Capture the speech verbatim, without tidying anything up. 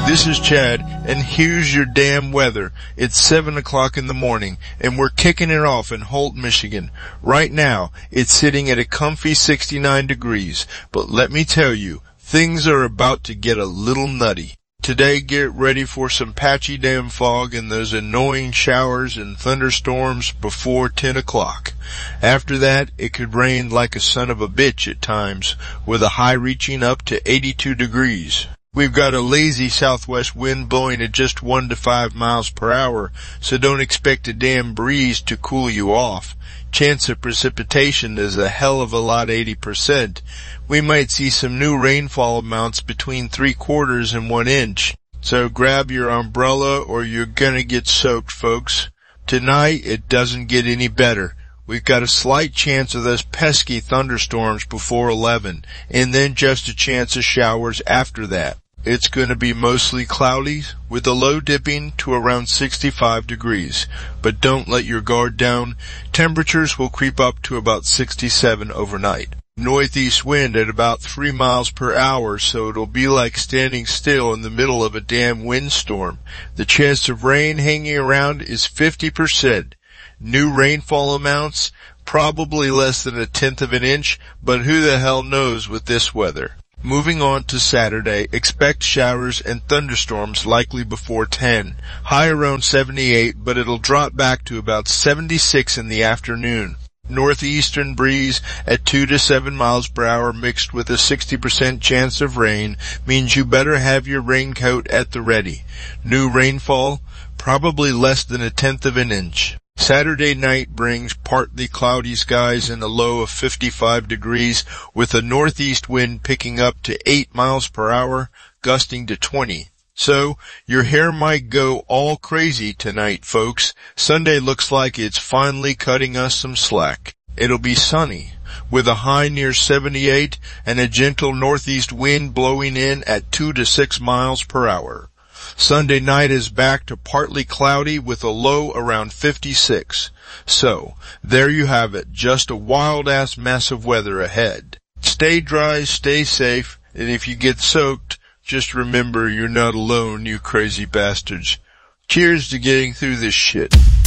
This is Chad, and here's your damn weather. It's seven o'clock in the morning, and we're kicking it off in Holt, Michigan. Right now, it's sitting at a comfy sixty-nine degrees, but let me tell you, things are about to get a little nutty. Today, get ready for some patchy damn fog and those annoying showers and thunderstorms before ten o'clock. After that, it could rain like a son of a bitch at times, with a high reaching up to eighty-two degrees. We've got a lazy southwest wind blowing at just one to five miles per hour, so don't expect a damn breeze to cool you off. Chance of precipitation is a hell of a lot, eighty percent. We might see some new rainfall amounts between three quarters and one inch. So grab your umbrella or you're gonna get soaked, folks. Tonight, it doesn't get any better. We've got a slight chance of those pesky thunderstorms before eleven, and then just a chance of showers after that. It's going to be mostly cloudy, with a low dipping to around sixty-five degrees. But don't let your guard down. Temperatures will creep up to about sixty-seven overnight. Northeast wind at about three miles per hour, so it'll be like standing still in the middle of a damn windstorm. The chance of rain hanging around is fifty percent. New rainfall amounts, probably less than a tenth of an inch, but who the hell knows with this weather. Moving on to Saturday, expect showers and thunderstorms likely before ten. High around seventy-eight, but it'll drop back to about seventy-six in the afternoon. Northeastern breeze at two to seven miles per hour mixed with a sixty percent chance of rain means you better have your raincoat at the ready. New rainfall, probably less than a tenth of an inch. Saturday night brings partly cloudy skies and a low of fifty-five degrees with a northeast wind picking up to eight miles per hour, gusting to twenty. So, your hair might go all crazy tonight, folks. Sunday looks like it's finally cutting us some slack. It'll be sunny, with a high near seventy-eight and a gentle northeast wind blowing in at two to six miles per hour. Sunday night is back to partly cloudy with a low around fifty-six. So, there you have it, just a wild-ass mess of weather ahead. Stay dry, stay safe, and if you get soaked, just remember you're not alone, you crazy bastards. Cheers to getting through this shit.